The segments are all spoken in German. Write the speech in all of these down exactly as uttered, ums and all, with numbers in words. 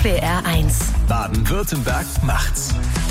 S W R eins. Baden-Württemberg macht's.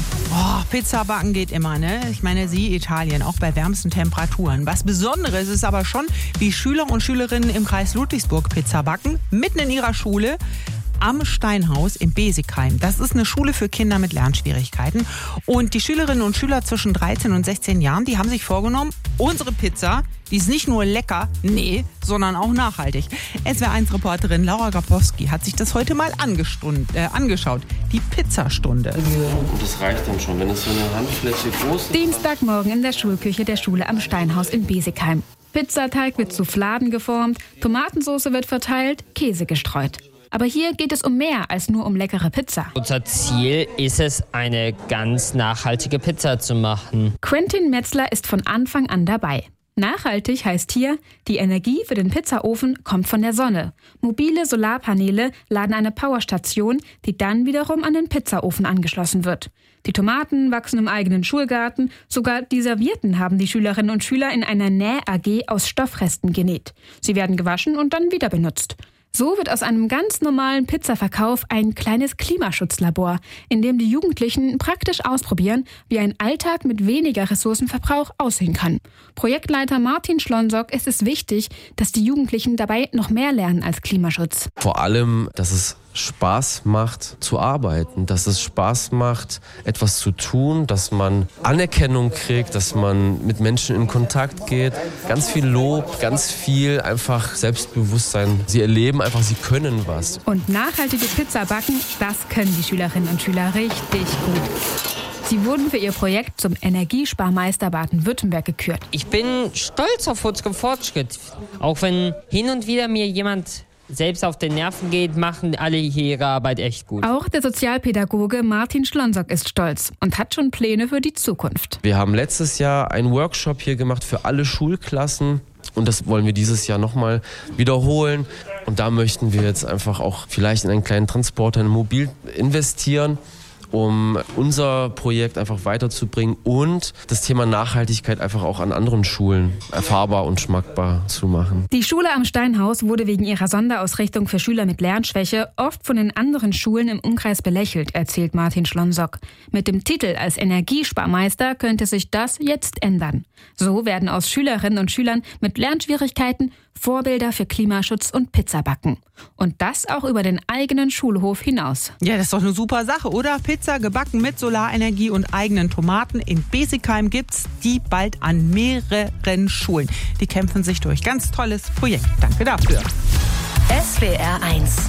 Oh, Pizza backen geht immer, ne? Ich meine, Sie, Italien, auch bei wärmsten Temperaturen. Was Besonderes ist aber schon, wie Schüler und Schülerinnen im Kreis Ludwigsburg Pizza backen, mitten in ihrer Schule am Steinhaus in Besigheim. Das ist eine Schule für Kinder mit Lernschwierigkeiten. Und die Schülerinnen und Schüler zwischen dreizehn und sechzehn Jahren, die haben sich vorgenommen, unsere Pizza, die ist nicht nur lecker, nee, sondern auch nachhaltig. S W R eins Reporterin Laura Grabowski hat sich das heute mal angestund, äh, angeschaut. Die Pizzastunde. Und das reicht dann schon, wenn es so eine Handfläche groß ist. Dienstagmorgen in der Schulküche der Schule am Steinhaus in Besigheim. Pizzateig wird zu Fladen geformt, Tomatensauce wird verteilt, Käse gestreut. Aber hier geht es um mehr als nur um leckere Pizza. Unser Ziel ist es, eine ganz nachhaltige Pizza zu machen. Quentin Metzler ist von Anfang an dabei. Nachhaltig heißt hier, die Energie für den Pizzaofen kommt von der Sonne. Mobile Solarpaneele laden eine Powerstation, die dann wiederum an den Pizzaofen angeschlossen wird. Die Tomaten wachsen im eigenen Schulgarten, sogar die Servietten haben die Schülerinnen und Schüler in einer Näh-A G aus Stoffresten genäht. Sie werden gewaschen und dann wieder benutzt. So wird aus einem ganz normalen Pizzaverkauf ein kleines Klimaschutzlabor, in dem die Jugendlichen praktisch ausprobieren, wie ein Alltag mit weniger Ressourcenverbrauch aussehen kann. Projektleiter Martin Schlonsock ist es wichtig, dass die Jugendlichen dabei noch mehr lernen als Klimaschutz. Vor allem, dass es Spaß macht zu arbeiten, dass es Spaß macht, etwas zu tun, dass man Anerkennung kriegt, dass man mit Menschen in Kontakt geht. Ganz viel Lob, ganz viel einfach Selbstbewusstsein. Sie erleben einfach, sie können was. Und nachhaltige Pizza backen, das können die Schülerinnen und Schüler richtig gut. Sie wurden für ihr Projekt zum Energiesparmeister Baden-Württemberg gekürt. Ich bin stolz auf unseren Fortschritt. Auch wenn hin und wieder mir jemand selbst auf den Nerven geht, machen alle hier ihre Arbeit echt gut. Auch der Sozialpädagoge Martin Schlonsock ist stolz und hat schon Pläne für die Zukunft. Wir haben letztes Jahr einen Workshop hier gemacht für alle Schulklassen. Und das wollen wir dieses Jahr nochmal wiederholen. Und da möchten wir jetzt einfach auch vielleicht in einen kleinen Transporter, ein Mobil investieren, um unser Projekt einfach weiterzubringen und das Thema Nachhaltigkeit einfach auch an anderen Schulen erfahrbar und schmackbar zu machen. Die Schule am Steinhaus wurde wegen ihrer Sonderausrichtung für Schüler mit Lernschwäche oft von den anderen Schulen im Umkreis belächelt, erzählt Martin Schlonsock. Mit dem Titel als Energiesparmeister könnte sich das jetzt ändern. So werden aus Schülerinnen und Schülern mit Lernschwierigkeiten Vorbilder für Klimaschutz und Pizzabacken. Und das auch über den eigenen Schulhof hinaus. Ja, das ist doch eine super Sache, oder? Pizza gebacken mit Solarenergie und eigenen Tomaten. In Besigheim gibt's die bald an mehreren Schulen. Die kämpfen sich durch. Ganz tolles Projekt. Danke dafür. S W R eins.